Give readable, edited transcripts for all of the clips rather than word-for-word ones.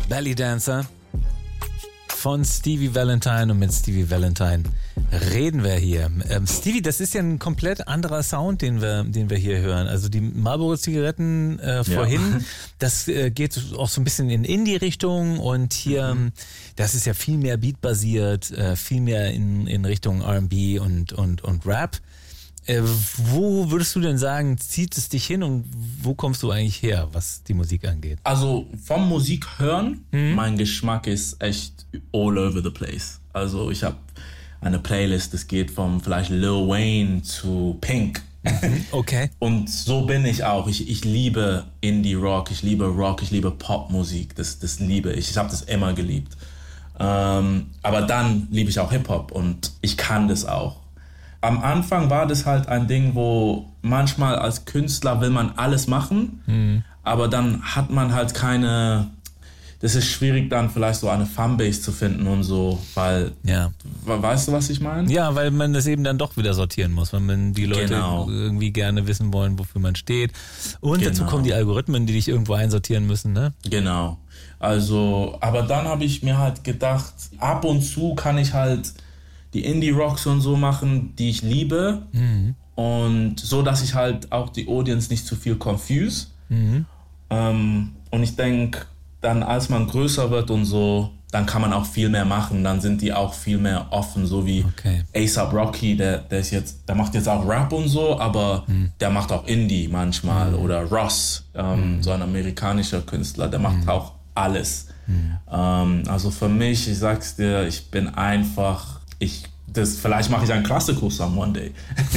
Belly Dancer von Stevie Valentine, und mit Stevie Valentine reden wir hier. Stevie, das ist ja ein komplett anderer Sound, den wir hier hören. Also die Marlboro-Zigaretten vorhin, das geht auch so ein bisschen in Indie-Richtung, und hier, das ist ja viel mehr Beat-basiert, viel mehr in Richtung R&B und Rap. Wo würdest du denn sagen, zieht es dich hin, und wo kommst du eigentlich her, was die Musik angeht? Also vom Musik hören, mein Geschmack ist echt all over the place. Also ich habe eine Playlist, das geht vom vielleicht Lil Wayne zu Pink. Okay. Und so bin ich auch. Ich liebe Indie-Rock, ich liebe Popmusik, das liebe ich. Ich habe das immer geliebt. Aber dann liebe ich auch Hip-Hop, und ich kann das auch. Am Anfang war das halt ein Ding, wo manchmal als Künstler will man alles machen, aber dann hat man halt das ist schwierig, dann vielleicht so eine Fanbase zu finden und so, weil, weißt du, was ich meine? Ja, weil man das eben dann doch wieder sortieren muss, weil man die Leute irgendwie gerne wissen wollen, wofür man steht. Und dazu kommen die Algorithmen, die dich irgendwo einsortieren müssen, ne? Genau. Also, aber dann habe ich mir halt gedacht, ab und zu kann ich halt die Indie-Rocks und so machen, die ich liebe, und so, dass ich halt auch die Audience nicht zu viel confuse. Und ich denke, dann als man größer wird und so, dann kann man auch viel mehr machen, dann sind die auch viel mehr offen, so wie A$AP Rocky, der macht jetzt auch Rap und so, aber der macht auch Indie manchmal, oder Ross, so ein amerikanischer Künstler, der macht auch alles. Also für mich, ich sag's dir, ich bin einfach, vielleicht mache ich einen Klassiker-Song one day.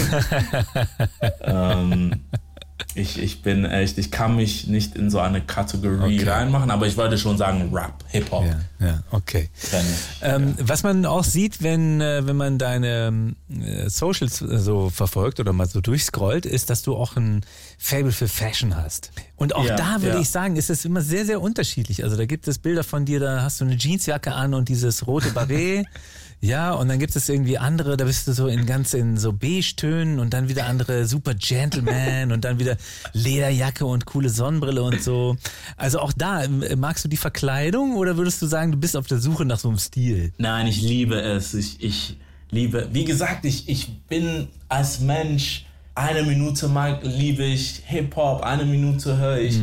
Ich bin echt, ich kann mich nicht in so eine Kategorie reinmachen, aber ich würde schon sagen Rap, Hip-Hop. Ja, okay. Was man auch sieht, wenn man deine Socials so verfolgt oder mal so durchscrollt, ist, dass du auch ein Faible für Fashion hast. Und auch da würde ich sagen, ist es immer sehr, sehr unterschiedlich. Also da gibt es Bilder von dir, da hast du eine Jeansjacke an und dieses rote Barett. Ja, und dann gibt es irgendwie andere, da bist du so in so Beige-Tönen, und dann wieder andere super Gentleman und dann wieder Lederjacke und coole Sonnenbrille und so. Also auch da, magst du die Verkleidung, oder würdest du sagen, du bist auf der Suche nach so einem Stil? Nein, ich liebe es. Ich liebe, wie gesagt, ich bin als Mensch, eine Minute liebe ich Hip-Hop, eine Minute höre ich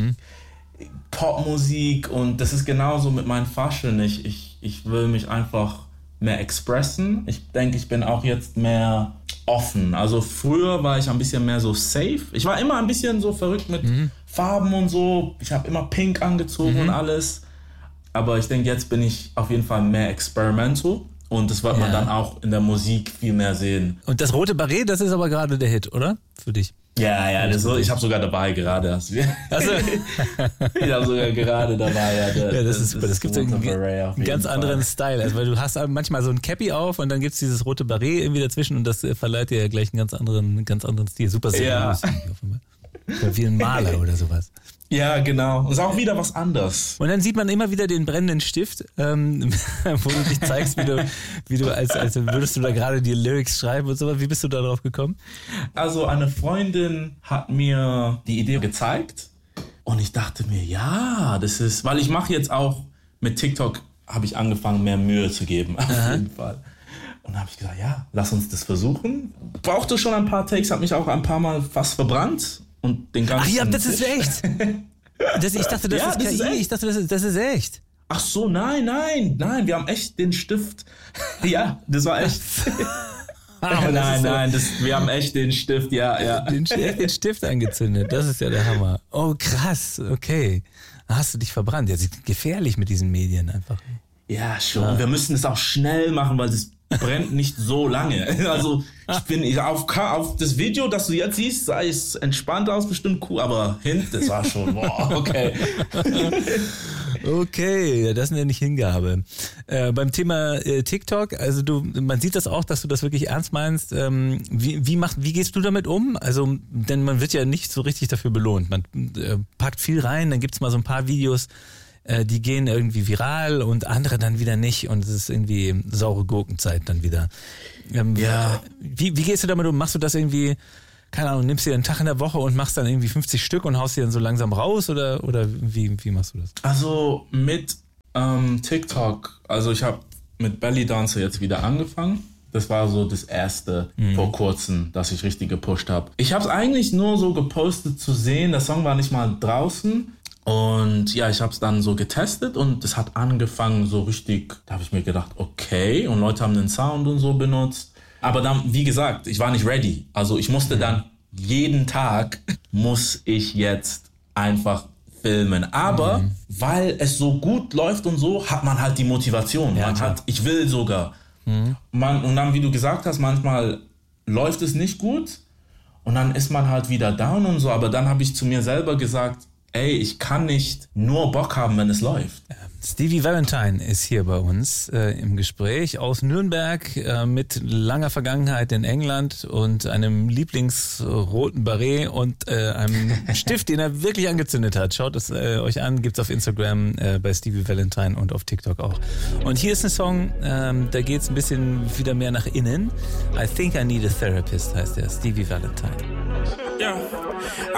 Popmusik, und das ist genauso mit meinem Fashion. Ich will mich einfach mehr expressen. Ich denke, ich bin auch jetzt mehr offen. Also früher war ich ein bisschen mehr so safe. Ich war immer ein bisschen so verrückt mit Farben und so. Ich habe immer Pink angezogen und alles. Aber ich denke, jetzt bin ich auf jeden Fall mehr experimental. Und das wird man dann auch in der Musik viel mehr sehen. Und das rote Barett, das ist aber gerade der Hit, oder? Für dich? Ja, ich habe sogar dabei gerade. Also, ich habe sogar gerade dabei. Das ist super. Das gibt einen ganz anderen Style. Also, weil du hast manchmal so ein Cappy auf, und dann gibt's dieses rote Barett irgendwie dazwischen, und das verleiht dir ja gleich einen ganz anderen Stil. Super seriös. Wie ein Maler oder sowas. Ja, genau. Und ist auch wieder was anderes. Und dann sieht man immer wieder den brennenden Stift, wo du dich zeigst, wie du als würdest du da gerade die Lyrics schreiben und sowas. Wie bist du da drauf gekommen? Also eine Freundin hat mir die Idee gezeigt, und ich dachte mir, das ist, weil ich mache jetzt auch mit TikTok, habe ich angefangen, mehr Mühe zu geben, auf jeden Fall. Und dann habe ich gesagt, lass uns das versuchen. Brauchte schon ein paar Takes, habe mich auch ein paar Mal fast verbrannt. Und den ganzen das ist echt. Ich dachte, das ist KI. Ich dachte, das ist echt. Ach so, nein, wir haben echt den Stift. Ja, das war echt. Nein, wir haben echt den Stift, Den Stift angezündet, das ist ja der Hammer. Oh, krass, okay. Da hast du dich verbrannt. Das ist gefährlich mit diesen Medien einfach. Ja, schon. Wir müssen es auch schnell machen, weil das brennt nicht so lange. Also ich bin auf das Video, das du jetzt siehst, sah es entspannt aus, bestimmt cool, aber hinten, das war schon, okay. Okay, das ist ja nicht Hingabe. Beim Thema TikTok, also man sieht das auch, dass du das wirklich ernst meinst. Wie gehst du damit um? Also, denn man wird ja nicht so richtig dafür belohnt. Man packt viel rein, dann gibt's mal so ein paar Videos, die gehen irgendwie viral, und andere dann wieder nicht, und es ist irgendwie saure Gurkenzeit dann wieder. Wie gehst du damit um? Machst du das irgendwie, keine Ahnung, nimmst dir einen Tag in der Woche und machst dann irgendwie 50 Stück und haust die dann so langsam raus, oder wie machst du das? Also mit TikTok. Also ich habe mit Belly Dancer jetzt wieder angefangen. Das war so das erste vor kurzem, das ich richtig gepusht habe. Ich habe es eigentlich nur so gepostet zu sehen. Der Song war nicht mal draußen. Und ja, ich habe es dann so getestet und es hat angefangen so richtig, da habe ich mir gedacht, okay. Und Leute haben den Sound und so benutzt. Aber dann, wie gesagt, ich war nicht ready. Also ich musste dann jeden Tag, muss ich jetzt einfach filmen. Aber weil es so gut läuft und so, hat man halt die Motivation. Ja, ich will sogar. Und dann, wie du gesagt hast, manchmal läuft es nicht gut und dann ist man halt wieder down und so. Aber dann habe ich zu mir selber gesagt, ey, ich kann nicht nur Bock haben, wenn es läuft. Stevie Valentine ist hier bei uns im Gespräch aus Nürnberg mit langer Vergangenheit in England und einem lieblingsroten Barett und einem Stift, den er wirklich angezündet hat. Schaut es euch an, gibt's auf Instagram bei Stevie Valentine und auf TikTok auch. Und hier ist ein Song, da geht's ein bisschen wieder mehr nach innen. I Think I Need a Therapist heißt der, Stevie Valentine. Yeah,